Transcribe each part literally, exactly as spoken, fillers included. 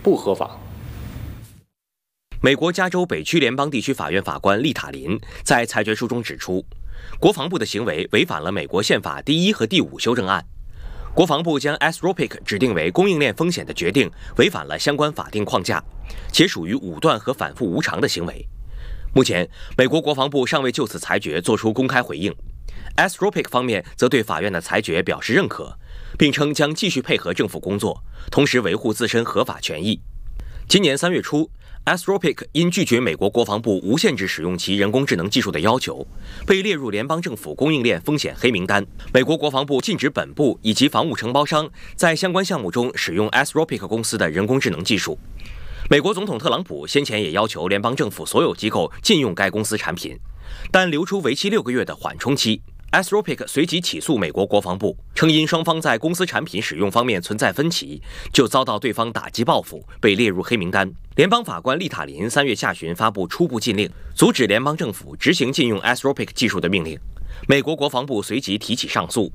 不合法。 美国加州北区联邦地区法院法官丽塔林在裁决书中指出，国防部的行为违反了美国宪法第一和第五修正案。国防部将 Anthropic 指定为供应链风险的决定违反了相关法定框架，且属于武断和反复无常的行为。目前，美国国防部尚未就此裁决作出公开回应。Anthropic 方面则对法院的裁决表示认可，并称将继续配合政府工作，同时维护自身合法权益。今年三月初，Anthropic 因拒绝美国国防部无限制使用其人工智能技术的要求，被列入联邦政府供应链风险黑名单。美国国防部禁止本部以及防务承包商在相关项目中使用 Anthropic 公司的人工智能技术。美国总统特朗普先前也要求联邦政府所有机构禁用该公司产品，但留出为期六个月的缓冲期。Anthropic 随即起诉美国国防部，称因双方在公司产品使用方面存在分歧，就遭到对方打击报复，被列入黑名单。联邦法官丽塔林三月下旬发布初步禁令，阻止联邦政府执行禁用 Anthropic 技术的命令。美国国防部随即提起上诉。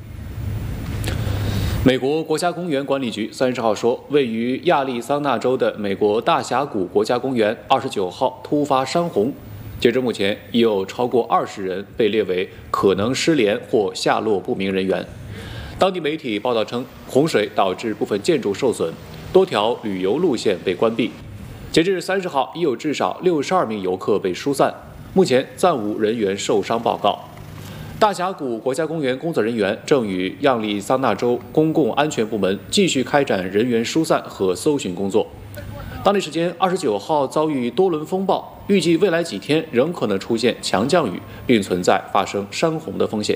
美国国家公园管理局三十号说，位于亚利桑那州的美国大峡谷国家公园二十九号突发山洪。截至目前，已有超过二十人被列为可能失联或下落不明人员。当地媒体报道称，洪水导致部分建筑受损，多条旅游路线被关闭。截至三十号，已有至少六十二名游客被疏散，目前暂无人员受伤报告。大峡谷国家公园工作人员正与亚利桑那州公共安全部门继续开展人员疏散和搜寻工作。当地时间二十九号遭遇多轮风暴，预计未来几天仍可能出现强降雨，并存在发生山洪的风险。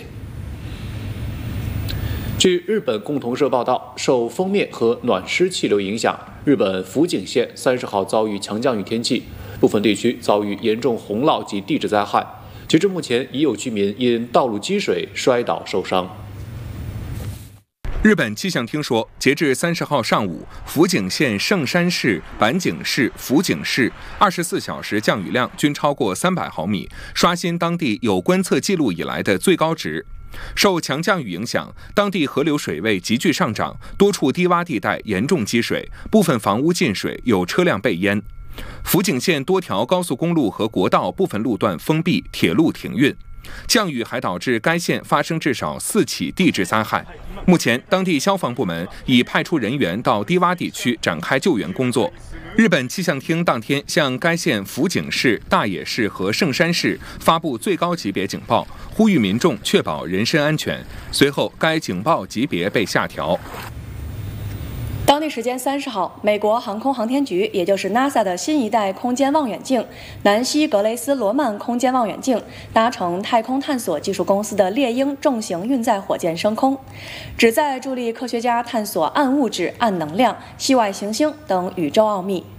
据日本共同社报道，受锋面和暖湿气流影响，日本福井县三十号遭遇强降雨天气，部分地区遭遇严重洪涝及地质灾害。截至目前，已有居民因道路积水摔倒受伤。 日本气象厅说，截至三十号上午，福井县圣山市、坂井市、福井市二十四小时降雨量均超过三百毫米，刷新当地有观测记录以来的最高值。受强降雨影响，当地河流水位急剧上涨，多处低洼地带严重积水，部分房屋进水，有车辆被淹。福井县多条高速公路和国道部分路段封闭，铁路停运。降雨还导致该县发生至少四起地质灾害。目前，当地消防部门已派出人员到低洼地区展开救援工作。日本气象厅当天向该县福井市、大野市和圣山市发布最高级别警报，呼吁民众确保人身安全。随后，该警报级别被下调。 当地时间三十号，美国航空航天局，也就是 NASA 的新一代空间望远镜南希格雷斯罗曼空间望远镜搭乘太空探索技术公司的猎鹰重型运载火箭升空，旨在助力科学家探索暗物质、暗能量、系外行星等宇宙奥秘。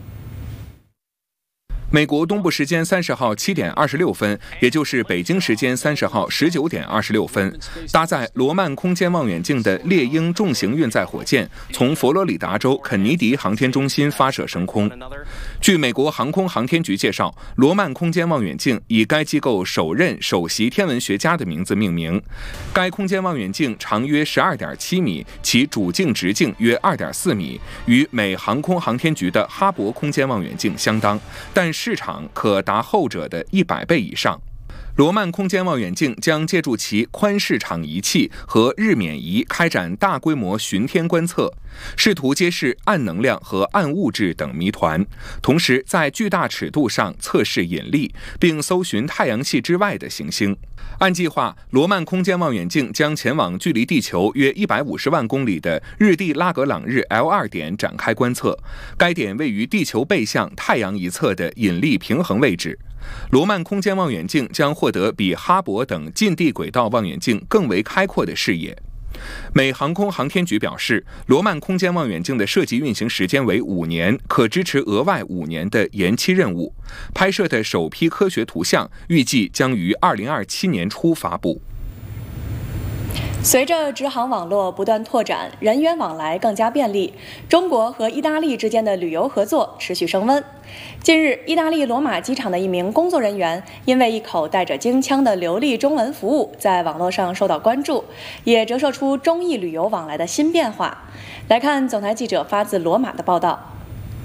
美国东部时间三十号七点二十六分，也就是北京时间三十号十九点二十六分，搭载罗曼空间望远镜的猎鹰重型运载火箭从佛罗里达州肯尼迪航天中心发射升空。据美国航空航天局介绍，罗曼空间望远镜以该机构首任首席天文学家的名字命名。该空间望远镜长约十二点七米，其主镜直径约二点四米，与美航空航天局的哈勃空间望远镜相当，但市场可达后者的一百倍以上。罗曼空间望远镜将借助其宽视场仪器和日冕仪开展大规模巡天观测，试图揭示暗能量和暗物质等谜团，同时在巨大尺度上测试引力，并搜寻太阳系之外的行星。按计划，罗曼空间望远镜将前往距离地球约一百五十万公里的日地拉格朗日 L 二 点展开观测，该点位于地球背向太阳一侧的引力平衡位置。罗曼空间望远镜将获得比哈勃等近地轨道望远镜更为开阔的视野。美航空航天局表示，罗曼空间望远镜的设计运行时间为五年，可支持额外五年的延期任务。拍摄的首批科学图像预计将于二零二七年初发布。 随着直航网络不断拓展，人员往来更加便利，中国和意大利之间的旅游合作持续升温。近日，意大利罗马机场的一名工作人员因为一口带着京腔的流利中文服务，在网络上受到关注，也折射出中意旅游往来的新变化。来看总台记者发自罗马的报道。